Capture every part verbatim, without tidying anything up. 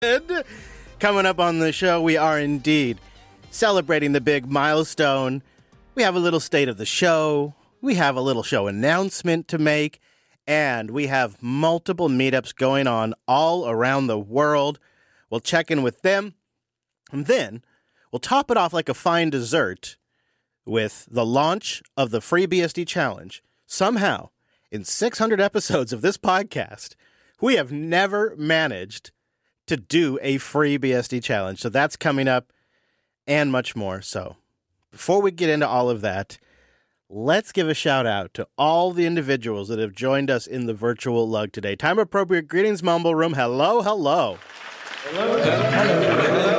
Coming up on the show, we are indeed celebrating the big milestone. We have a little state of the show. We have a little show announcement to make. And we have multiple meetups going on all around the world. We'll check in with them. And then we'll top it off like a fine dessert with the launch of the Free B S D Challenge. Somehow, in six hundred episodes of this podcast, we have never managed to do a free B S D challenge. So that's coming up and much more. So before we get into all of that, let's give a shout out to all the individuals that have joined us in the virtual lug today. Time appropriate greetings, Mumble Room. Hello, hello. Hello. Hello.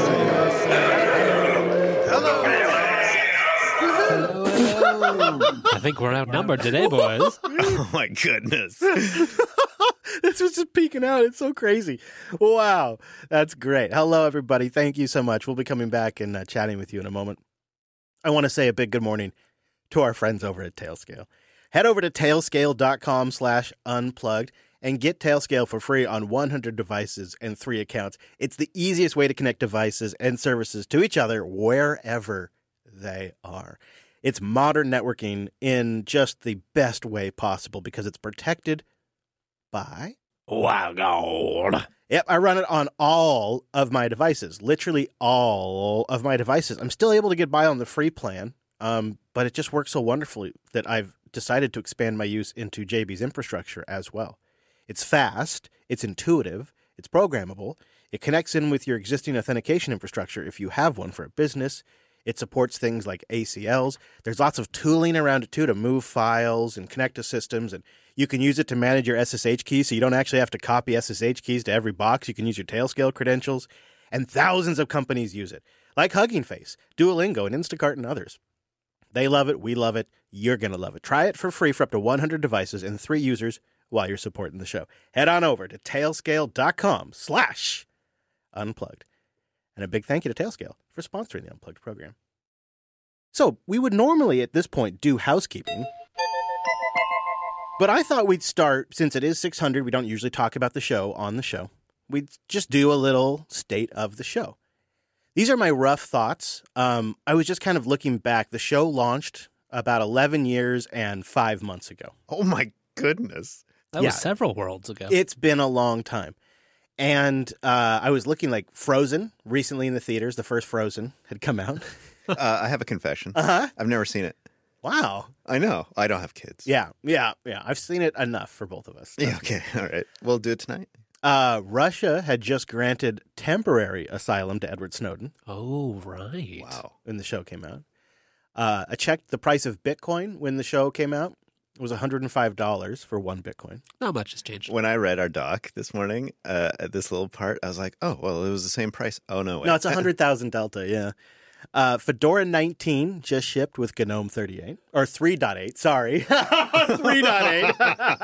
I think we're outnumbered today, boys. Oh, my goodness. This was just peeking out. It's so crazy. Wow. That's great. Hello, everybody. Thank you so much. We'll be coming back and uh, chatting with you in a moment. I want to say a big good morning to our friends over at Tailscale. Head over to tailscale.com slash unplugged and get Tailscale for free on one hundred devices and three accounts. It's the easiest way to connect devices and services to each other wherever they are. It's modern networking in just the best way possible because it's protected by WireGuard. Yep, I run it on all of my devices, literally all of my devices. I'm still able to get by on the free plan, um, but it just works so wonderfully that I've decided to expand my use into J B's infrastructure as well. It's fast, it's intuitive, it's programmable, it connects in with your existing authentication infrastructure if you have one for a business. It supports things like A C Ls. There's lots of tooling around it, too, to move files and connect to systems. And you can use it to manage your S S H keys, so you don't actually have to copy S S H keys to every box. You can use your Tailscale credentials. And thousands of companies use it, like Hugging Face, Duolingo, and Instacart, and others. They love it. We love it. You're going to love it. Try it for free for up to one hundred devices and three users while you're supporting the show. Head on over to tailscale.com slash unplugged. And a big thank you to Tailscale for sponsoring the Unplugged program. So we would normally at this point do housekeeping, but I thought we'd start, since it is six hundred, we don't usually talk about the show on the show. We'd just do a little state of the show. These are my rough thoughts. Um, I was just kind of looking back. The show launched about eleven years and five months ago. Oh, my goodness. That Yeah. was several worlds ago. It's been a long time. And uh, I was looking like Frozen, recently in the theaters. The first Frozen had come out. uh, I have a confession. Uh-huh. I've never seen it. Wow. I know. I don't have kids. Yeah, yeah, yeah. I've seen it enough for both of us. Yeah, okay. All right. We'll do it tonight. Uh, Russia had just granted temporary asylum to Edward Snowden Oh, right. Wow. when the show came out. Uh, I checked the price of Bitcoin when the show came out. It was one hundred five dollars for one Bitcoin. Not much has changed. When I read our doc this morning, uh, at this little part, I was like, oh, well, it was the same price. Oh, no. Wait. No, it's one hundred thousand Delta, yeah. Uh, Fedora nineteen just shipped with GNOME thirty-eight. Or three point eight, sorry. three point eight.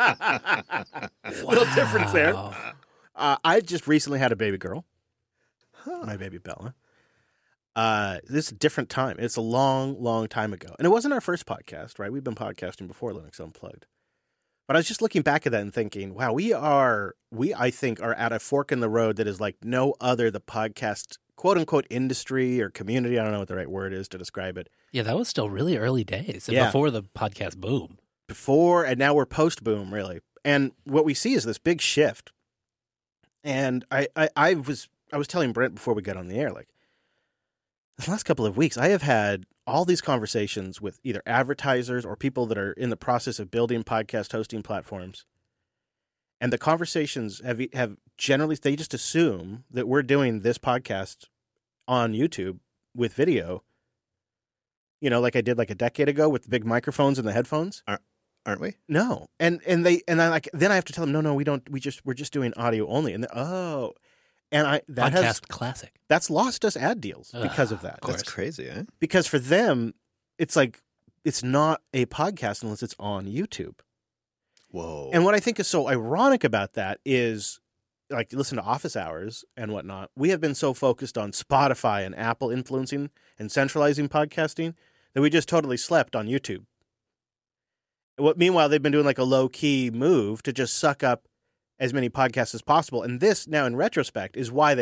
Little difference there. Wow. Uh, I just recently had a baby girl. My baby Bella. Uh, this is a different time. It's a long, long time ago. And it wasn't our first podcast, right? We've been podcasting before Linux Unplugged. But I was just looking back at that and thinking, wow, we are, we, I think, are at a fork in the road that is like no other the podcast, quote unquote, industry or community. I don't know what the right word is to describe it. Yeah, that was still really early days and Yeah. before the podcast boom. Before, and now we're post boom, really. And what we see is this big shift. And I, I, I was, I was telling Brent before we got on the air, like, the last couple of weeks, I have had all these conversations with either advertisers or people that are in the process of building podcast hosting platforms. And the conversations have have generally, they just assume that we're doing this podcast on YouTube with video, you know, like I did like a decade ago with the big microphones and the headphones. Aren't we? No. And and they and I like then I have to tell them, no, no, we don't, we just, we're just doing audio only. And oh, and I, that Podcast has, classic. that's lost us ad deals Ugh, because of that. of course. That's crazy, eh? Because for them, it's like, it's not a podcast unless it's on YouTube. Whoa. And what I think is so ironic about that is, like, you listen to Office Hours and whatnot, we have been so focused on Spotify and Apple influencing and centralizing podcasting that we just totally slept on YouTube. What, meanwhile, they've been doing like a low-key move to just suck up as many podcasts as possible. And this, now in retrospect, is why they